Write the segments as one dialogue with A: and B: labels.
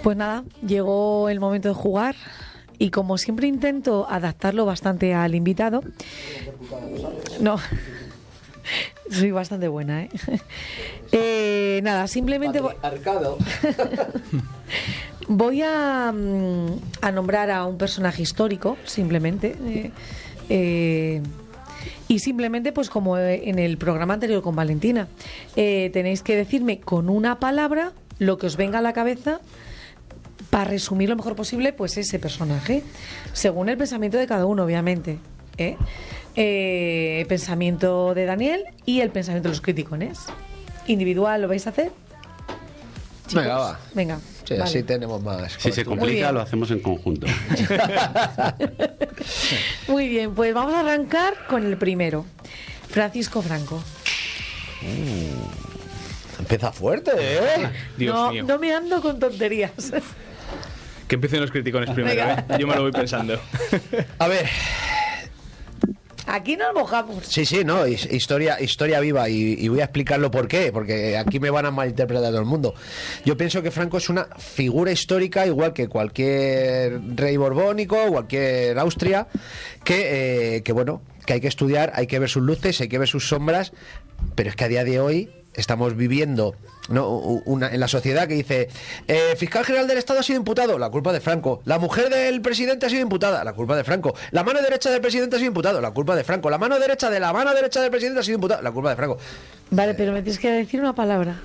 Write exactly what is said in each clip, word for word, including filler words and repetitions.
A: Pues nada, llegó el momento de jugar y como siempre intento adaptarlo bastante al invitado. No, soy bastante buena, ¿eh? eh nada, simplemente voy,
B: Arcado.
A: voy a, a nombrar a un personaje histórico, simplemente. Eh, eh, y simplemente, pues como en el programa anterior con Valentina, eh, tenéis que decirme con una palabra lo que os venga a la cabeza para resumir lo mejor posible pues ese personaje, según el pensamiento de cada uno, obviamente. ¿eh? Eh, el pensamiento de Daniel y el pensamiento de los criticones. Individual, ¿lo vais a hacer? Chicos,
B: venga, va.
A: Venga.
B: Sí, vale. Así tenemos más.
C: Si se complica, lo hacemos en conjunto.
A: Muy bien, pues vamos a arrancar con el primero. Francisco Franco.
B: Mm, empieza fuerte, ¿eh?
D: Dios
A: no,
D: mío.
A: no me ando con tonterías.
D: Que empiecen los criticones primero, ¿eh? Yo me lo voy pensando.
B: A ver.
A: Aquí nos mojamos.
B: Sí, sí, no, historia, historia viva y, y voy a explicarlo por qué, porque aquí me van a malinterpretar todo el mundo. Yo pienso que Franco es una figura histórica, igual que cualquier rey borbónico, cualquier Austria, que, eh, que bueno, que hay que estudiar, hay que ver sus luces, hay que ver sus sombras, pero es que a día de hoy estamos viviendo, ¿no?, una, en la sociedad que dice eh, fiscal general del Estado ha sido imputado, la culpa de Franco. La mujer del presidente ha sido imputada, la culpa de Franco. La mano derecha del presidente ha sido imputado, la culpa de Franco. La mano derecha de la mano derecha del presidente ha sido imputada, la culpa de Franco.
A: Vale, pero me tienes que decir una palabra.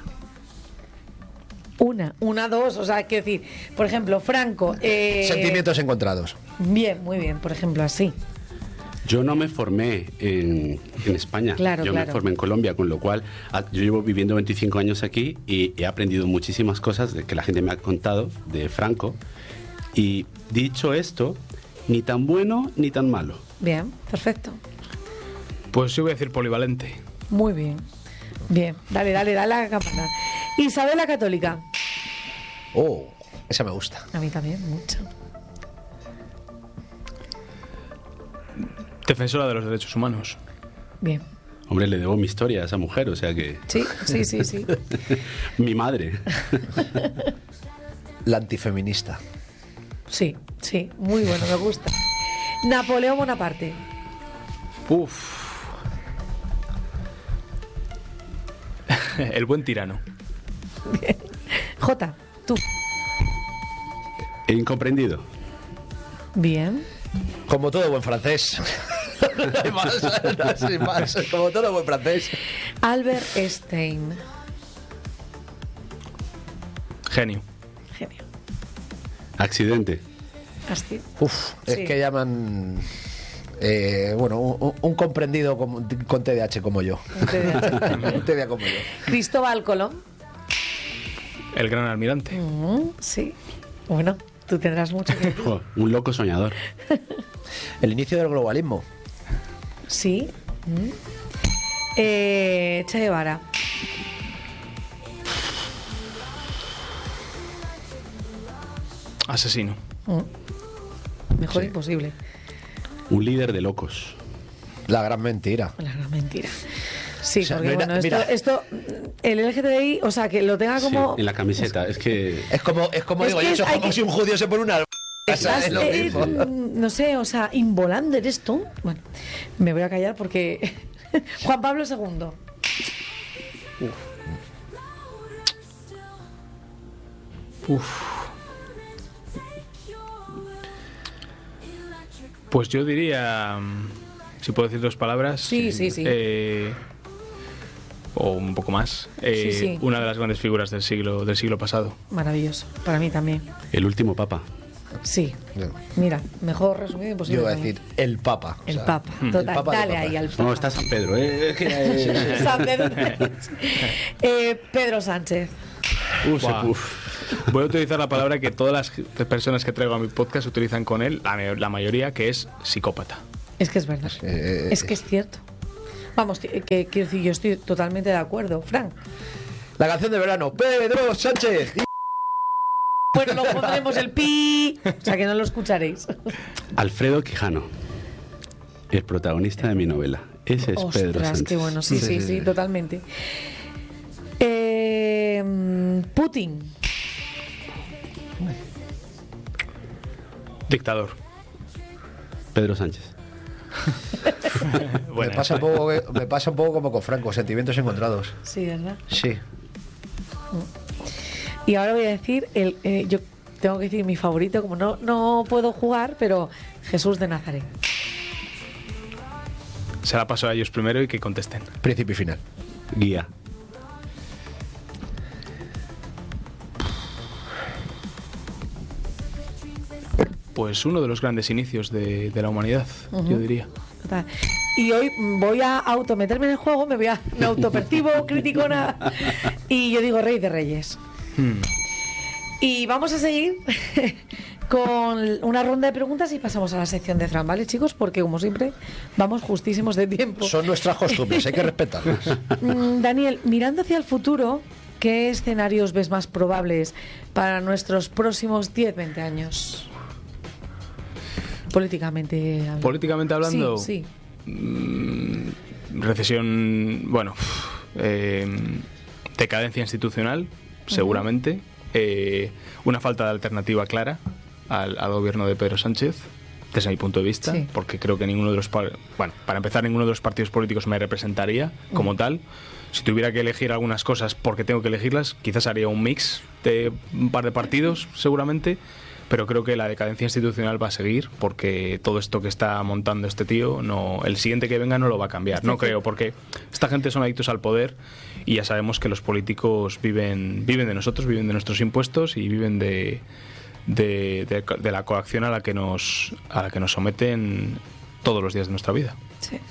A: Una, una, dos, o sea, quiero decir, por ejemplo, Franco. Eh...
B: Sentimientos encontrados.
A: Bien, muy bien, por ejemplo, así.
C: Yo no me formé en, en España,
A: claro,
C: yo
A: claro.
C: me formé en Colombia, con lo cual yo llevo viviendo veinticinco años aquí y he aprendido muchísimas cosas de que la gente me ha contado de Franco. Y dicho esto, ni tan bueno ni tan malo.
A: Bien, perfecto.
D: Pues yo voy a decir polivalente.
A: Muy bien. Bien, dale, dale, dale a la campana. Isabel la Católica.
B: Oh, esa me gusta.
A: A mí también, mucho.
D: Defensora de los derechos humanos.
A: Bien.
C: Hombre, le debo mi historia a esa mujer, o sea que...
A: Sí, sí, sí, sí.
C: Mi madre.
B: La antifeminista.
A: Sí, sí, muy bueno, me gusta. Napoleón Bonaparte.
D: Uf. El buen tirano.
A: Bien. Jota, tú.
C: Incomprendido.
A: Bien.
B: Como todo buen francés. No hay más, no hay más. Como todo buen francés.
A: Albert Einstein.
D: Genio.
A: Genio.
C: Accidente.
A: Así.
B: Uf, es
A: Sí.
B: que llaman... Eh, bueno, un, un comprendido con, con T D A H como yo.
A: Un T D A H.
B: Un T D A como yo.
A: Cristóbal Colón.
D: El gran almirante.
A: Mm, sí. Bueno, tú tendrás mucho que decir.
C: Jo, un loco soñador.
B: El inicio del globalismo.
A: Sí. Mm. Eh, Che Guevara.
D: Asesino.
A: Mm. Mejor
B: Sí.
A: imposible.
C: Un líder de locos.
B: La gran mentira.
A: La gran mentira. Sí,
B: O sea,
A: porque
B: no hay
A: bueno,
B: na-
A: esto,
B: mira.
A: esto, el L G T B I, o sea, que lo tenga como...
C: Sí, en la camiseta. Es que...
B: Es como, es como
A: Es
B: digo
A: que
B: yo,
A: es-
B: eso es
A: hay
B: como
A: que-
B: si un judío se pone una...
A: Estás,
B: es lo
A: eh,
B: mismo.
A: mm, no sé, o sea, involando esto. Bueno, me voy a callar porque... Juan Pablo segundo.
D: Uf. Pues yo diría, mm, si puedo decir dos palabras.
A: Sí, sí, sí.
D: eh, o un poco más. eh,
A: Sí, sí.
D: Una de las grandes figuras del siglo del siglo pasado.
A: Maravilloso. Para mí también.
C: El último papa.
A: Sí.
B: Yo
A: Mira, mejor resumido imposible.
B: iba a
A: también.
B: decir el Papa.
A: El
B: o sea,
A: Papa.
B: el
A: Total,
B: Papa de
A: dale
B: Papa.
A: ahí al Papa.
C: No, está San Pedro, ¿eh? Es que, eh,
A: San Pedro. Eh, Pedro Sánchez.
C: Uf,
D: Buah.
C: uf.
D: Voy a utilizar la palabra que todas las personas que traigo a mi podcast utilizan con él, la, la mayoría, que es psicópata.
A: Es que es verdad.
B: Eh,
A: Es que es cierto. Vamos, que, que quiero decir, yo estoy totalmente de acuerdo, Frank.
B: La canción de verano. Pedro Sánchez.
A: Bueno, lo pondremos el pi. O sea que no lo escucharéis.
C: Alfredo Quijano. El protagonista de mi novela. Ese es Pedro
A: Ostras,
C: Sánchez.
A: qué bueno. Sí, sí, sí,
B: Sí, sí, sí.
A: totalmente. Eh, Putin.
D: Dictador.
C: Pedro Sánchez.
B: me,
D: Buena,
B: pasa un poco, me pasa un poco como con Franco, sentimientos encontrados.
A: Sí, ¿verdad?
B: Sí.
A: Y ahora voy a decir, el, eh, yo tengo que decir mi favorito, como no, no puedo jugar, pero Jesús de Nazaret.
D: Se la paso a ellos primero y que contesten.
B: Principio y final.
C: Guía.
D: Pues uno de los grandes inicios de, de la humanidad, uh-huh. yo diría.
A: Total. Y hoy voy a autometerme en el juego, me voy a me autopercibo criticona y yo digo Rey de Reyes. Hmm. Y vamos a seguir con una ronda de preguntas y pasamos a la sección de Fran, ¿vale, chicos? Porque como siempre vamos justísimos de tiempo.
B: Son nuestras costumbres, hay que respetarlas.
A: Daniel, mirando hacia el futuro, ¿qué escenarios ves más probables para nuestros próximos diez, veinte años? Políticamente hablando.
D: Políticamente hablando,
A: sí, sí.
D: Mmm, recesión, bueno, eh, decadencia institucional, uh-huh. seguramente, eh, una falta de alternativa clara al, al gobierno de Pedro Sánchez, desde mi punto de vista, sí. porque creo que ninguno de los, bueno, para empezar, ninguno de los partidos políticos me representaría como uh-huh. tal. Si tuviera que elegir algunas cosas porque tengo que elegirlas, quizás haría un mix de un par de partidos, seguramente. Pero creo que la decadencia institucional va a seguir porque todo esto que está montando este tío, no, el siguiente que venga no lo va a cambiar. No creo, porque esta gente son adictos al poder y ya sabemos que los políticos viven viven de nosotros, viven de nuestros impuestos y viven de, de, de, de la coacción a la que nos a la que nos someten todos los días de nuestra vida.
A: Sí.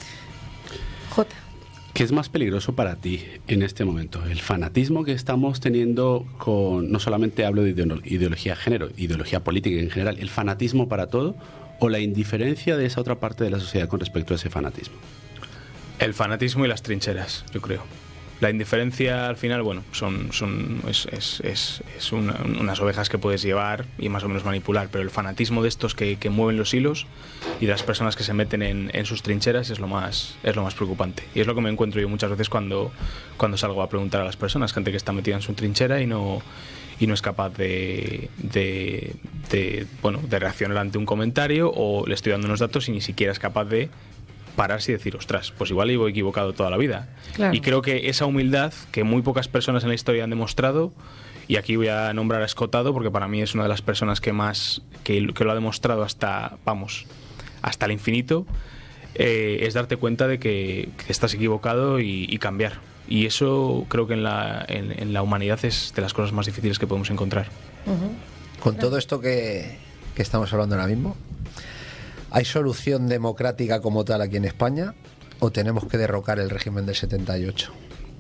A: Jota.
C: ¿Qué es más peligroso para ti en este momento? El fanatismo que estamos teniendo con, no solamente hablo de ideología de género, ideología política en general, el fanatismo para todo, o la indiferencia de esa otra parte de la sociedad con respecto a ese fanatismo.
D: El fanatismo y las trincheras, yo creo. La indiferencia, al final, bueno, son, son es, es, es, es una, unas ovejas que puedes llevar y más o menos manipular, pero el fanatismo de estos que, que mueven los hilos y de las personas que se meten en, en sus trincheras es lo más es lo más preocupante. Y es lo que me encuentro yo muchas veces cuando, cuando salgo a preguntar a las personas, gente que está metida en su trinchera y no y no es capaz de, de, de, bueno, de reaccionar ante un comentario, o le estoy dando unos datos y ni siquiera es capaz de pararse y decir, ostras, pues igual llevo equivocado toda la vida. Claro. Y creo que esa humildad que muy pocas personas en la historia han demostrado, y aquí voy a nombrar a Escotado porque para mí es una de las personas que más que, que lo ha demostrado hasta, vamos, hasta el infinito, eh, es darte cuenta de que, que estás equivocado y, y cambiar. Y eso creo que en la, en, en la humanidad es de las cosas más difíciles que podemos encontrar.
B: Uh-huh. Con todo esto que, que estamos hablando ahora mismo, ¿hay solución democrática como tal aquí en España o tenemos que derrocar el régimen del setenta y ocho?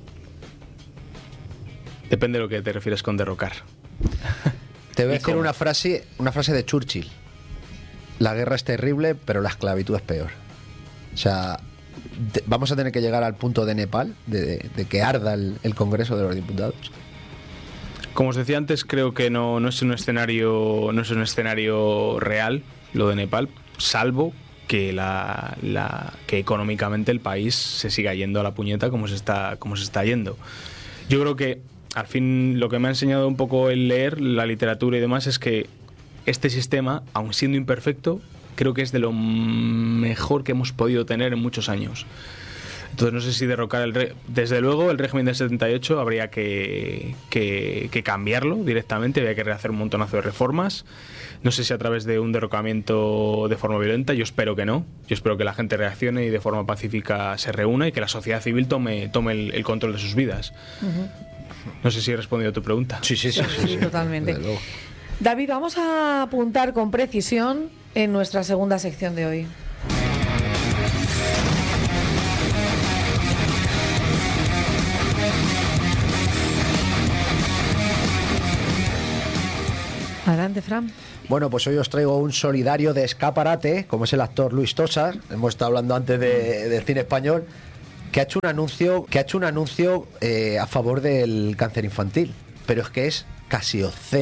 D: Depende de lo que te refieres con derrocar.
B: Te voy a decir una frase, una frase de Churchill. La guerra es terrible, pero la esclavitud es peor. O sea, de, vamos a tener que llegar al punto de Nepal, de, de, de que arda el, el Congreso de los Diputados.
D: Como os decía antes, creo que no, no es un escenario, no es un escenario real lo de Nepal, salvo que la, la que económicamente el país se siga yendo a la puñeta como se está como se está yendo. Yo creo que al fin lo que me ha enseñado un poco el leer la literatura y demás es que este sistema, aun siendo imperfecto, creo que es de lo mejor que hemos podido tener en muchos años. Entonces no sé si derrocar el re... desde luego el régimen del setenta y ocho habría que, que, que cambiarlo directamente, habría que rehacer un montonazo de reformas. No sé si a través de un derrocamiento de forma violenta, yo espero que no. Yo espero que la gente reaccione y de forma pacífica se reúna y que la sociedad civil tome, tome el, el control de sus vidas. Uh-huh. No sé si he respondido a tu pregunta.
B: Sí, sí, sí, sí, sí, sí.
A: Totalmente. David, vamos a apuntar con precisión en nuestra segunda sección de hoy. Adelante, Fran.
B: Bueno, pues hoy os traigo un solidario de escaparate, como es el actor Luis Tosar. Hemos estado hablando antes de, del cine español, que ha hecho un anuncio, que ha hecho un anuncio eh, a favor del cáncer infantil. Pero es que es casi obsceno.